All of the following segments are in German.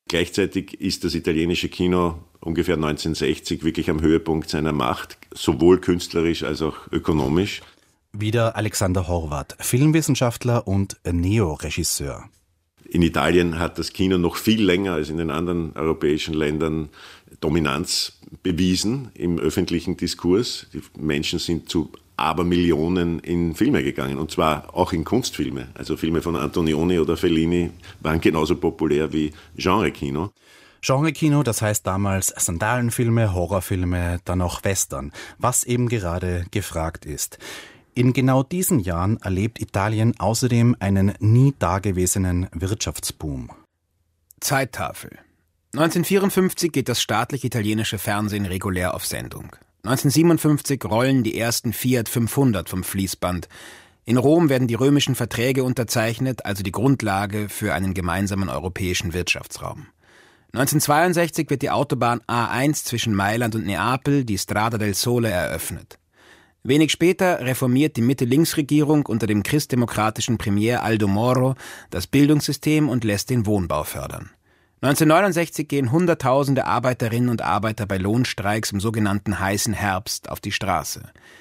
Gleichzeitig ist das italienische Kino ungefähr 1960 wirklich am Höhepunkt seiner Macht, sowohl künstlerisch als auch ökonomisch. Wieder Alexander Horvath, Filmwissenschaftler und Neo-Regisseur. In Italien hat das Kino noch viel länger als in den anderen europäischen Ländern Dominanz bewiesen im öffentlichen Diskurs. Die Menschen sind zu Abermillionen in Filme gegangen, und zwar auch in Kunstfilme. Also Filme von Antonioni oder Fellini waren genauso populär wie Genrekino. Genrekino, das heißt damals Sandalenfilme, Horrorfilme, dann auch Western, was eben gerade gefragt ist. In genau diesen Jahren erlebt Italien außerdem einen nie dagewesenen Wirtschaftsboom. Zeittafel. 1954 geht das staatliche italienische Fernsehen regulär auf Sendung. 1957 rollen die ersten Fiat 500 vom Fließband. In Rom werden die römischen Verträge unterzeichnet, also die Grundlage für einen gemeinsamen europäischen Wirtschaftsraum. 1962 wird die Autobahn A1 zwischen Mailand und Neapel, die Strada del Sole, eröffnet. Wenig später reformiert die Mitte-Links-Regierung unter dem christdemokratischen Premier Aldo Moro das Bildungssystem und lässt den Wohnbau fördern. 1969 gehen Hunderttausende Arbeiterinnen und Arbeiter bei Lohnstreiks im sogenannten heißen Herbst auf die Straße.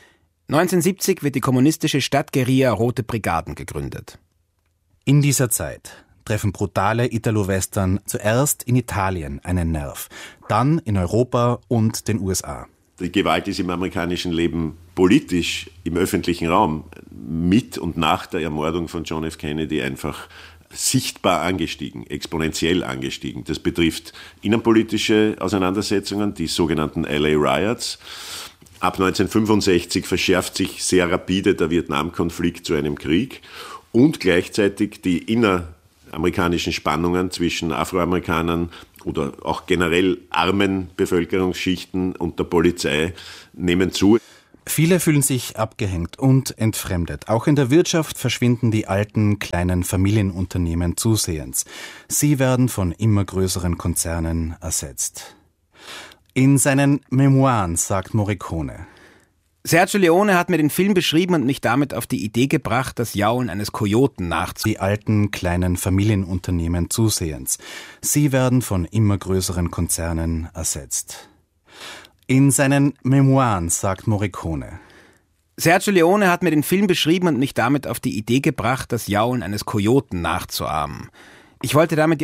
1970 wird die kommunistische Stadtguerilla Rote Brigaden gegründet. In dieser Zeit treffen brutale Italo-Western zuerst in Italien einen Nerv, dann in Europa und den USA. Die Gewalt ist im amerikanischen Leben politisch im öffentlichen Raum mit und nach der Ermordung von John F. Kennedy einfach sichtbar angestiegen, exponentiell angestiegen. Das betrifft innenpolitische Auseinandersetzungen, die sogenannten LA Riots. Ab 1965 verschärft sich sehr rapide der Vietnamkonflikt zu einem Krieg und gleichzeitig die inneramerikanischen Spannungen zwischen Afroamerikanern oder auch generell armen Bevölkerungsschichten und der Polizei nehmen zu. Viele fühlen sich abgehängt und entfremdet. Auch in der Wirtschaft verschwinden die alten, kleinen Familienunternehmen zusehends. Sie werden von immer größeren Konzernen ersetzt. In seinen Memoiren sagt Morricone: Sergio Leone hat mir den Film beschrieben und mich damit auf die Idee gebracht, das Jaulen eines Kojoten nachzumachen. Die alten, kleinen Familienunternehmen zusehends. Sie werden von immer größeren Konzernen ersetzt. In seinen Memoiren sagt Morricone: Sergio Leone hat mir den Film beschrieben und mich damit auf die Idee gebracht, das Jaulen eines Kojoten nachzuahmen. Ich wollte damit